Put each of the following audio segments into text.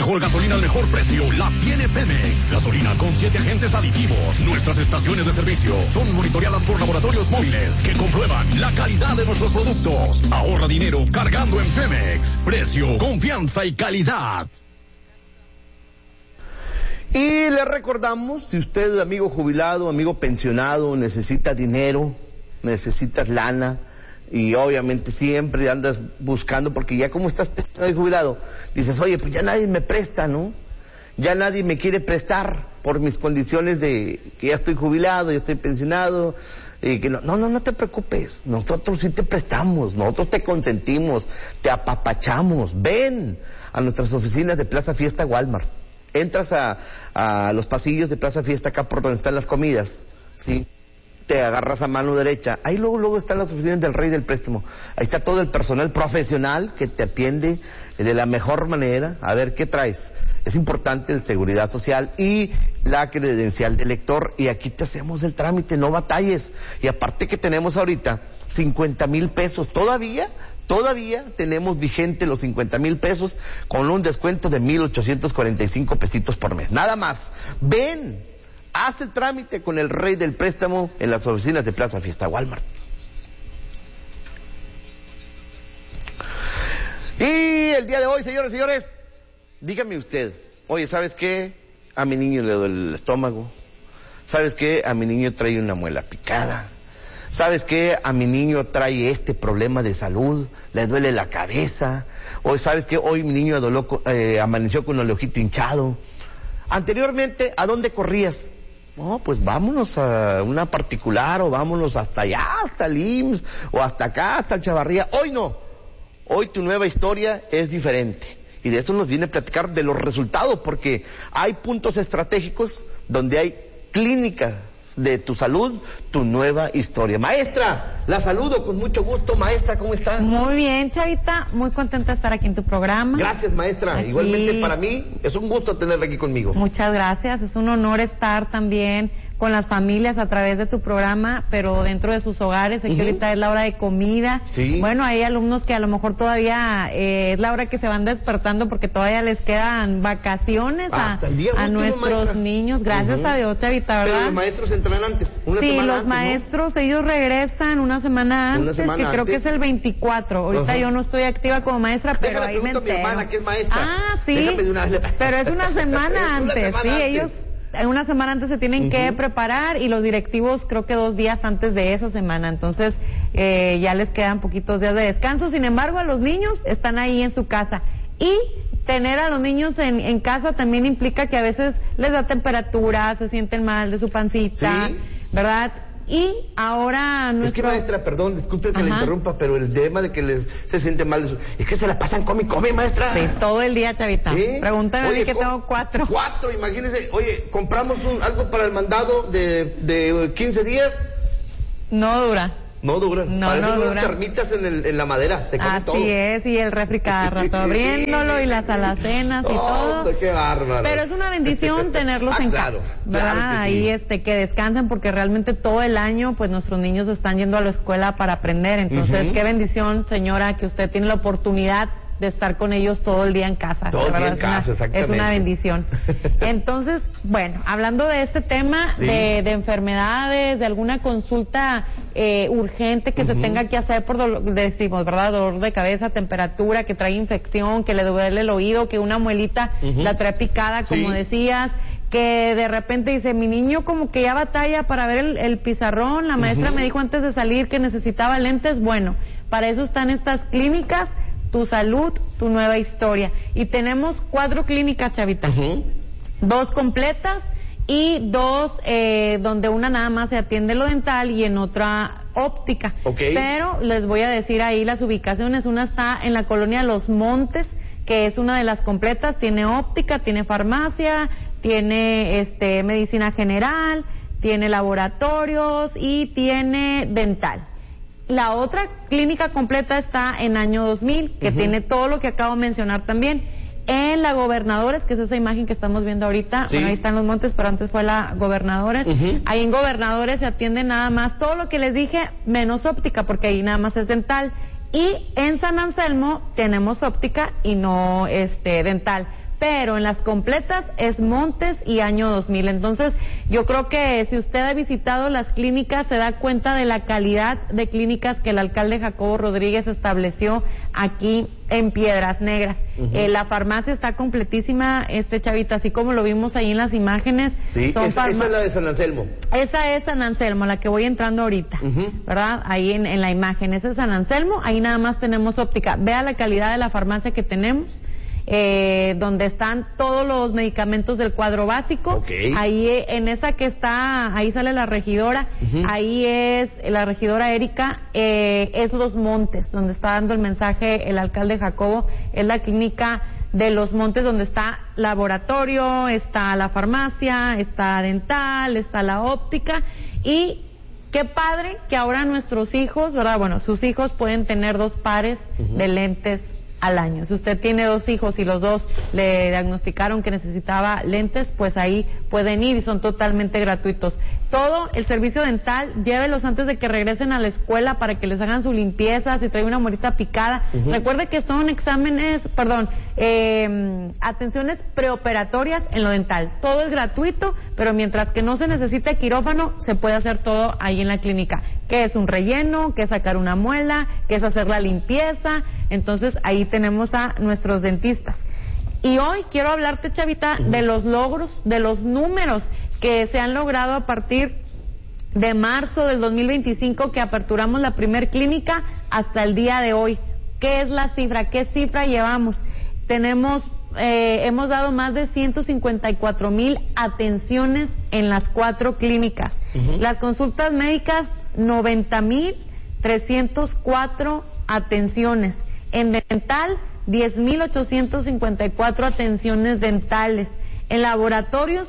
mejor gasolina al mejor precio la tiene Pemex. Gasolina con 7 agentes aditivos. Nuestras estaciones de servicio son monitoreadas por laboratorios móviles que comprueban la calidad de nuestros productos. Ahorra dinero cargando en Pemex. Precio, confianza y calidad. Y le recordamos, si usted, amigo jubilado, amigo pensionado, necesita dinero, necesitas lana, y obviamente siempre andas buscando, porque ya como estás pensionado y jubilado, dices, oye, pues ya nadie me presta, ¿no? Ya nadie me quiere prestar por mis condiciones de que ya estoy jubilado, ya estoy pensionado, y que no te preocupes, nosotros sí te prestamos, nosotros te consentimos, te apapachamos. Ven a nuestras oficinas de Plaza Fiesta Walmart. Entras a los pasillos de Plaza Fiesta, acá por donde están las comidas, ¿sí? Te agarras a mano derecha. Ahí luego están las oficinas del Rey del Préstamo. Ahí está todo el personal profesional que te atiende de la mejor manera. A ver, ¿qué traes? Es importante el Seguridad Social y la credencial de lector. Y aquí te hacemos el trámite, no batalles. Y aparte que tenemos ahorita 50,000 pesos. Todavía tenemos vigente los 50,000 pesos con un descuento de 1,845 pesitos por mes. Nada más. Ven, haz el trámite con el Rey del Préstamo en las oficinas de Plaza Fiesta Walmart. Y el día de hoy, señores, dígame usted, oye, ¿sabes qué? A mi niño le duele el estómago. ¿Sabes qué? A mi niño trae una muela picada. ¿Sabes qué? A mi niño trae este problema de salud, le duele la cabeza. O ¿sabes qué? Hoy mi niño amaneció con el ojito hinchado. Anteriormente, ¿a dónde corrías? No, pues vámonos a una particular o vámonos hasta allá, hasta el IMSS o hasta acá, hasta el Chavarría. Hoy no. Hoy tu nueva historia es diferente. Y de eso nos viene a platicar de los resultados, porque hay puntos estratégicos donde hay clínicas de tu salud, tu nueva historia. Maestra, la saludo con mucho gusto. Maestra, ¿cómo estás? Muy bien, Chavita, muy contenta de estar aquí en tu programa. Gracias, maestra. Aquí. Igualmente para mí es un gusto tenerla aquí conmigo. Muchas gracias, es un honor estar también con las familias a través de tu programa, pero dentro de sus hogares. Sé que ahorita es la hora de comida. Sí. Bueno, hay alumnos que a lo mejor todavía es la hora que se van despertando porque todavía les quedan vacaciones a nuestros maestra. Niños. Gracias a Dios, Chavita, ¿verdad? Pero los maestros entran antes. Sí, los maestros, ¿no? Ellos regresan una semana antes, creo que es el 24. Ahorita yo no estoy activa como maestra, pero déjale, ahí me entero. A mi hermana, que es maestra. Ah, sí. Pero es una semana antes, sí, ellos una semana antes se tienen que preparar y los directivos creo que 2 días antes de esa semana, entonces ya les quedan poquitos días de descanso. Sin embargo, a los niños están ahí en su casa y tener a los niños en casa también implica que a veces les da temperatura, se sienten mal de su pancita, ¿sí? ¿Verdad? Y ahora nuestro... Es que, maestra, perdón, disculpe que le interrumpa, pero el tema de que se siente mal de su... Es que se la pasan come, maestra. Sí, todo el día, Chavita. Pregúntame a mí que tengo 4. 4, imagínese. Oye, compramos algo para el mandado de 15 días. No dura. No dura. Parecen unas termitas en la madera. Se come todo. Así es, y el refri cada rato abriéndolo y las alacenas y todo. ¡Qué bárbaro! Pero es una bendición tenerlos en casa, ¿verdad? Claro que sí. Ahí que descansen, porque realmente todo el año pues nuestros niños están yendo a la escuela para aprender. Entonces, qué bendición, señora, que usted tiene la oportunidad de estar con ellos todo el día en casa. Todo el día en casa, exactamente. Es una bendición. Entonces, bueno, hablando de este tema, de enfermedades, de alguna consulta urgente que se tenga que hacer decimos, ¿verdad? Dolor de cabeza, temperatura, que trae infección, que le duele el oído, que una muelita la trae picada, como decías, que de repente dice, mi niño como que ya batalla para ver el pizarrón, la maestra me dijo antes de salir que necesitaba lentes. Bueno, para eso están estas clínicas, Tu Salud, Tu Nueva Historia. Y tenemos 4 clínicas, Chavita. 2 completas y 2 donde una nada más se atiende lo dental y en otra óptica. Pero les voy a decir ahí las ubicaciones. Una está en la colonia Los Montes, que es una de las completas. Tiene óptica, tiene farmacia, tiene medicina general, tiene laboratorios y tiene dental. La otra clínica completa está en Año 2000, que tiene todo lo que acabo de mencionar también. En la Gobernadores, que es esa imagen que estamos viendo ahorita, bueno, ahí están Los Montes, pero antes fue la Gobernadores. Ahí en Gobernadores se atiende nada más todo lo que les dije, menos óptica, porque ahí nada más es dental. Y en San Anselmo tenemos óptica y no dental. pero en las completas es Montes y año 2000. Entonces, yo creo que si usted ha visitado las clínicas, se da cuenta de la calidad de clínicas que el alcalde Jacobo Rodríguez estableció aquí en Piedras Negras. La farmacia está completísima, Chavita, así como lo vimos ahí en las imágenes. Sí, esa es la de San Anselmo. Esa es San Anselmo, la que voy entrando ahorita, ¿verdad? Ahí en la imagen, esa es San Anselmo, ahí nada más tenemos óptica. Vea la calidad de la farmacia que tenemos. Donde están todos los medicamentos del cuadro básico. Okay. Ahí en esa que está, ahí sale la regidora, ahí es la regidora Erika, es Los Montes, donde está dando el mensaje el alcalde Jacobo, es la clínica de Los Montes, donde está laboratorio, está la farmacia, está dental, está la óptica, y qué padre que ahora nuestros hijos, ¿verdad? Bueno, sus hijos pueden tener 2 pares de lentes al año. Si usted tiene 2 hijos y los 2 le diagnosticaron que necesitaba lentes, pues ahí pueden ir y son totalmente gratuitos. Todo el servicio dental, llévelos antes de que regresen a la escuela para que les hagan su limpieza, si trae una muelita picada. Recuerde que son atenciones preoperatorias en lo dental. Todo es gratuito, pero mientras que no se necesite quirófano, se puede hacer todo ahí en la clínica. Que es un relleno, que es sacar una muela, que es hacer la limpieza. Entonces ahí tenemos a nuestros dentistas. Y hoy quiero hablarte, Chavita, de los logros, de los números que se han logrado a partir de marzo del 2025, que aperturamos la primer clínica, hasta el día de hoy. ¿Qué es la cifra? ¿Qué cifra llevamos? Hemos dado más de 154,000 atenciones en las 4 clínicas. Las consultas médicas, 90,304 atenciones. En dental, 10,854 atenciones dentales. En laboratorios,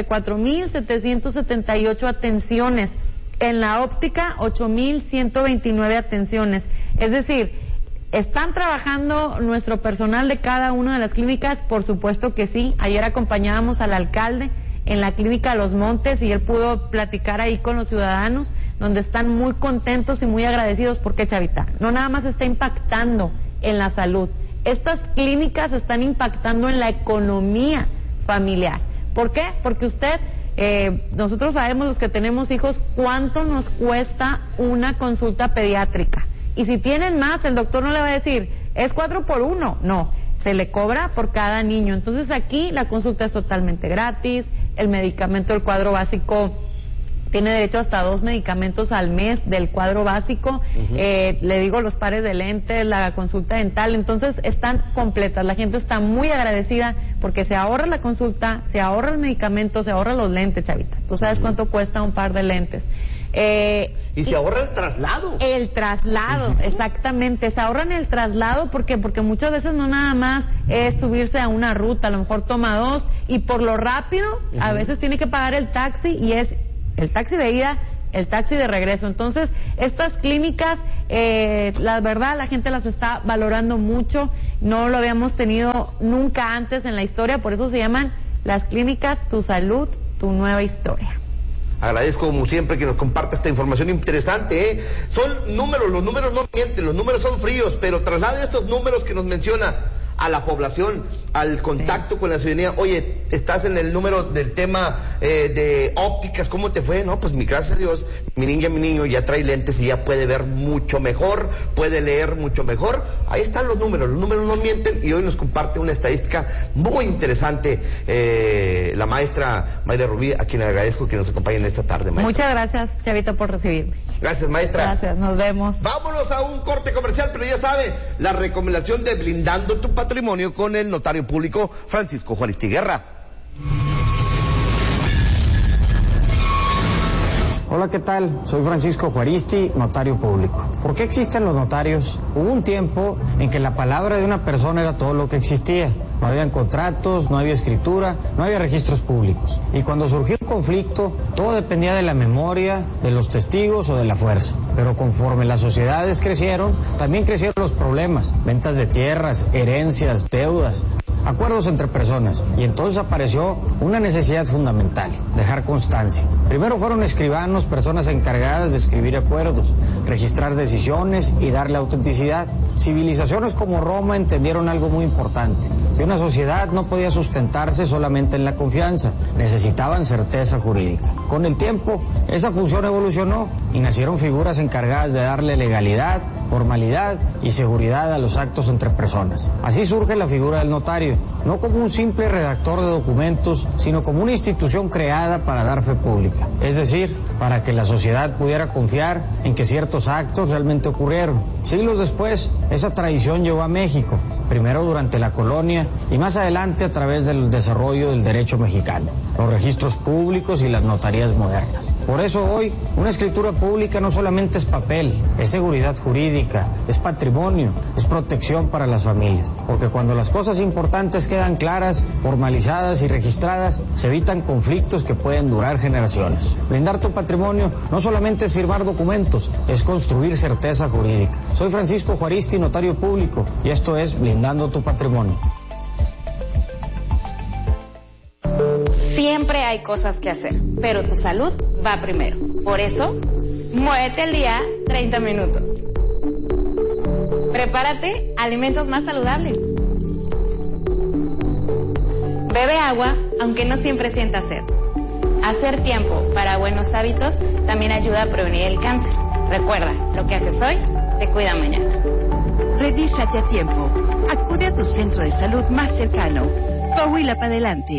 44,778 atenciones. En la óptica, 8,129 atenciones. Es decir, ¿están trabajando nuestro personal de cada una de las clínicas? Por supuesto que sí. Ayer acompañábamos al alcalde en la clínica Los Montes y él pudo platicar ahí con los ciudadanos, donde están muy contentos y muy agradecidos porque, Chavita, no nada más está impactando en la salud. Estas clínicas están impactando en la economía familiar. ¿Por qué? Porque nosotros sabemos, los que tenemos hijos, cuánto nos cuesta una consulta pediátrica. Y si tienen más, el doctor no le va a decir, es 4 por 1. No, se le cobra por cada niño. Entonces aquí la consulta es totalmente gratis, el medicamento del cuadro básico tiene derecho hasta 2 medicamentos al mes del cuadro básico, le digo, los pares de lentes, la consulta dental, entonces están completas. La gente está muy agradecida porque se ahorra la consulta, se ahorra el medicamento, se ahorra los lentes, Chavita. Tú sabes cuánto cuesta un par de lentes. Y se ahorra el traslado. El traslado, exactamente. Se ahorran el traslado porque muchas veces no nada más es subirse a una ruta, a lo mejor toma 2 y por lo rápido, a veces tiene que pagar el taxi y es el taxi de ida, el taxi de regreso. Entonces, estas clínicas, la verdad, la gente las está valorando mucho. No lo habíamos tenido nunca antes en la historia, por eso se llaman las clínicas Tu Salud, Tu Nueva Historia. Agradezco como siempre que nos comparte esta información interesante, ¿eh? Son números, los números no mienten, los números son fríos, pero traslade estos números que nos menciona a la población, al contacto con la ciudadanía. Oye, estás en el número del tema de ópticas, ¿cómo te fue? No, pues gracias a Dios, mi niño ya trae lentes y ya puede ver mucho mejor, puede leer mucho mejor. Ahí están los números no mienten, y hoy nos comparte una estadística muy interesante la maestra Mayra Rubí, a quien le agradezco que nos acompañe en esta tarde, maestra. Muchas gracias, Chavita, por recibirme. Gracias, maestra. Gracias, nos vemos. Vámonos a un corte comercial, pero ya sabe, la recomendación de Blindando tu Patrimonio con el notario público Francisco Juaristi Guerra. Hola, ¿qué tal? Soy Francisco Juaristi, notario público. ¿Por qué existen los notarios? Hubo un tiempo en que la palabra de una persona era todo lo que existía. No habían contratos, no había escritura, no había registros públicos. Y cuando surgió un conflicto, todo dependía de la memoria, de los testigos o de la fuerza. Pero conforme las sociedades crecieron, también crecieron los problemas. Ventas de tierras, herencias, deudas, acuerdos entre personas. Y entonces apareció una necesidad fundamental: dejar constancia. Primero fueron escribanos, personas encargadas de escribir acuerdos, registrar decisiones y darle autenticidad. Civilizaciones como Roma entendieron algo muy importante, que una sociedad no podía sustentarse solamente en la confianza, necesitaban certeza jurídica. Con el tiempo, esa función evolucionó y nacieron figuras encargadas de darle legalidad, formalidad y seguridad a los actos entre personas. Así surge la figura del notario, no como un simple redactor de documentos, sino como una institución creada para dar fe pública, es decir, para que la sociedad pudiera confiar en que ciertos actos realmente ocurrieron. Siglos después, esa tradición llegó a México, primero durante la colonia y más adelante a través del desarrollo del derecho mexicano, los registros públicos y las notarías modernas. Por eso hoy, una escritura pública no solamente es papel, es seguridad jurídica, es patrimonio, es protección para las familias, porque cuando las cosas importantes quedan claras, formalizadas y registradas, se evitan conflictos que pueden durar generaciones. Blindar tu patrimonio no solamente es firmar documentos, es construir certeza jurídica. Soy Francisco Juaristi, notario público, y esto es Blindando tu Patrimonio. Siempre hay cosas que hacer, pero tu salud va primero. Por eso, muévete al día 30 minutos. Prepárate alimentos más saludables. Bebe agua, aunque no siempre sientas sed. Hacer tiempo para buenos hábitos también ayuda a prevenir el cáncer. Recuerda, lo que haces hoy te cuida mañana. Revísate a tiempo. Acude a tu centro de salud más cercano. Coahuila para adelante.